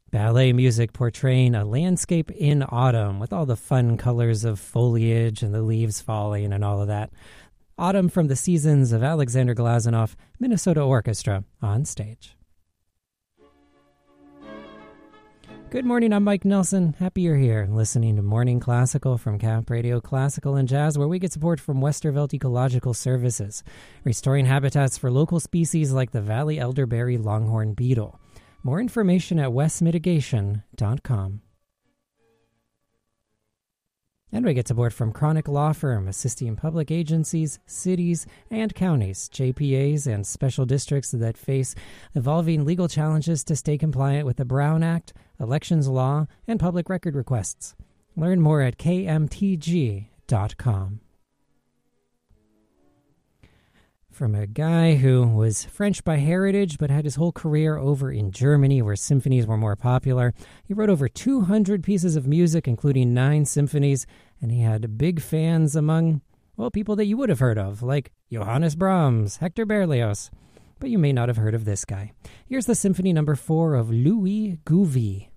Ballet music portraying a landscape in autumn with all the fun colors of foliage and the leaves falling and all of that. Autumn from the Seasons of Alexander Glazunov, Minnesota Orchestra on stage. Good morning, I'm Mike Nelson. Happy you're here, listening to Morning Classical from Camp Radio Classical and Jazz, where we get support from Westervelt Ecological Services, restoring habitats for local species like the valley elderberry longhorn beetle. More information at westmitigation.com. And we get support from Chronic Law Firm, assisting public agencies, cities, and counties, JPAs, and special districts that face evolving legal challenges to stay compliant with the Brown Act, elections law, and public record requests. Learn more at kmtg.com. From a guy who was French by heritage but had his whole career over in Germany where symphonies were more popular. He wrote over 200 pieces of music, including 9 symphonies, and he had big fans among, well, people that you would have heard of, like Johannes Brahms, Hector Berlioz. But you may not have heard of this guy. Here's the Symphony No. 4 of Louis Gouvy.